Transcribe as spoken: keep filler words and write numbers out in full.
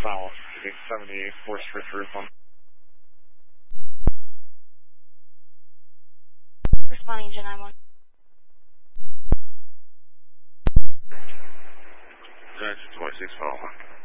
South, seventy-eight, four Street, roof one. Responding to nine one. That's twenty-six, follow.